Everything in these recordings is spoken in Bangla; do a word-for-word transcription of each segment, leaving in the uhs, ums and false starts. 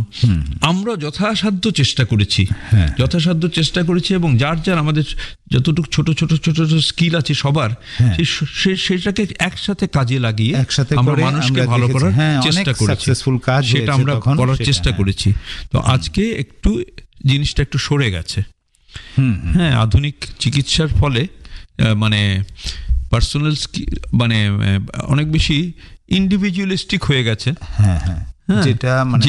আমরা যথাসাধ্য চেষ্টা করেছি যথাসাধ্য চেষ্টা করেছি এবং যার যার আমাদের যতটুকু ছোট ছোট ছোট ছোট স্কিল আছে সবার সেটাকে একসাথে কাজে লাগিয়ে আমরা মানুষকে ভালো করার চেষ্টা করেছি, সেটা আমরা করার চেষ্টা করেছি। তো আজকে একটু জিনিসটা একটু সরে গেছে। হ্যাঁ, আধুনিক চিকিৎসার ফলে মানে পার্সোনাল মানে অনেক বেশি ইন্ডিভিজুয়ালিস্টিক হয়ে গেছে। হ্যাঁ হ্যাঁ, যেটা মানে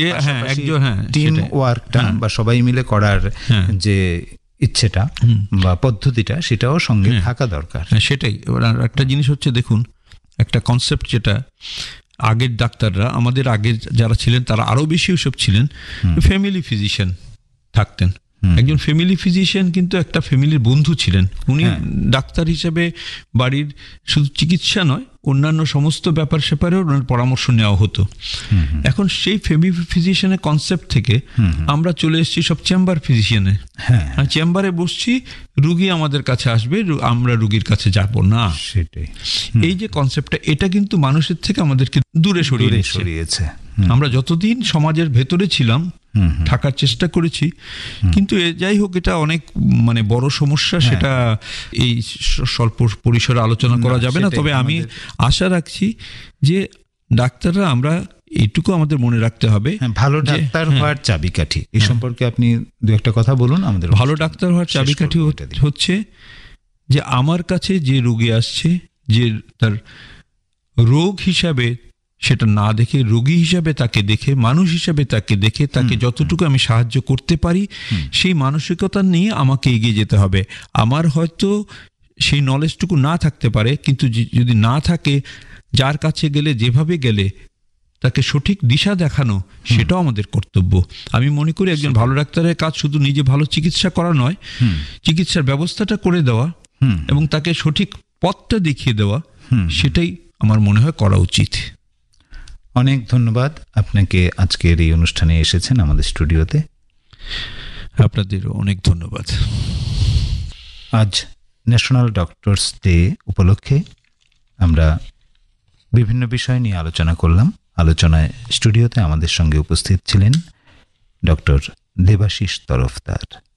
টিম ওয়ার্কটা বা সবাই মিলে করার যে ইচ্ছেটা বা পদ্ধতিটা সেটাও সঙ্গে থাকা দরকার। সেটাই। একটা জিনিস হচ্ছে, দেখুন একটা কনসেপ্ট, যেটা আগের ডাক্তাররা, আমাদের আগের যারা ছিলেন তারা আরো বেশি ওসব ছিলেন, ফ্যামিলি ফিজিশিয়ান থাকতেন। একজন ফ্যামিলি ফিজিশিয়ান কিন্তু একটা ফ্যামিলির বন্ধু ছিলেন। উনি ডাক্তার হিসেবে বাড়ির শুধু চিকিৎসা নয়, অন্যান্য সমস্ত ব্যাপার স্যাপারেও ওনার পরামর্শ নেওয়া হতো। এখন সেই ফ্যামিলি ফিজিশিয়ানের কনসেপ্ট থেকে আমরা চলে এসেছি সব চেম্বার ফিজিশিয়ানে। চেম্বারে বসছি, রুগী আমাদের কাছে আসবে, আমরা রুগীর কাছে যাব না। সেটাই এই যে কনসেপ্টটা, এটা কিন্তু মানুষের থেকে আমাদেরকে দূরে সরিয়ে সরিয়েছে। আমরা যতদিন সমাজের ভেতরে ছিলাম থাকার চেষ্টা করেছি, কিন্তু যাই হোক এটা অনেক মানে বড় সমস্যা, সেটা এই স্বল্প পরিসরে আলোচনা করা যাবে না। তবে আমি আশা রাখছি যে ডাক্তাররা, আমরা এইটুকু আমাদের মনে রাখতে হবে, ভালো ডাক্তার হওয়ার চাবিকাঠি এই সম্পর্কে আপনি দু একটা কথা বলুন আমাদের। ভালো ডাক্তার হওয়ার চাবিকাঠি হচ্ছে যে আমার কাছে যে রোগী আসছে, যে তার রোগ হিসাবে সেটা না দেখে, রোগী হিসাবে তাকে দেখে, মানুষ হিসাবে তাকে দেখে, তাকে যতটুকু আমি সাহায্য করতে পারি সেই মানসিকতা নিয়ে আমাকে এগিয়ে যেতে হবে। আমার হয়তো সেই নলেজটুকু না থাকতে পারে, কিন্তু যদি না থাকে, যার কাছে গেলে যেভাবে গেলে তাকে সঠিক দিশা দেখানো, সেটাও আমাদের কর্তব্য। আমি মনে করি একজন ভালো ডাক্তারের কাজ শুধু নিজে ভালো চিকিৎসা করা নয়, চিকিৎসার ব্যবস্থাটা করে দেওয়া এবং তাকে সঠিক পথটা দেখিয়ে দেওয়া, সেটাই আমার মনে হয় করা উচিত। অনেক ধন্যবাদ আপনাকে, আজকের এই অনুষ্ঠানে এসেছেন আমাদের স্টুডিওতে। আপনাদের অনেক ধন্যবাদ। আজ ন্যাশনাল ডক্টরস ডে উপলক্ষে আমরা বিভিন্ন বিষয় নিয়ে আলোচনা করলাম। আলোচনায় স্টুডিওতে আমাদের সঙ্গে উপস্থিত ছিলেন ডক্টর দেবাশিস তরফদার।